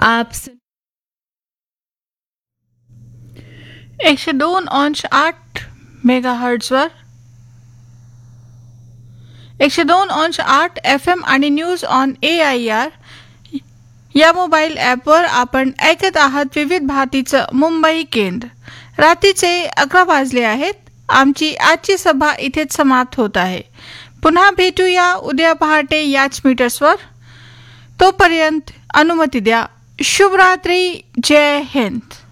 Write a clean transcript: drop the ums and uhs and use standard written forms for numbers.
आप 102.8 मेगाहर्ट्झवर 102.8 FM आणि news on AIR या मोबाईल ॲपवर आपण ऐकत आहात विविध भारतीचं मुंबई केंद्र. रात्रीचे 11 वाजले आहेत. आमची आजची सभा इथेच समाप्त होत आहे. पुन्हा भेटूया उद्या पहाटे याच मीटर्सवर. तोपर्यंत अनुमती द्या. शुभरात्री. जय हिंद.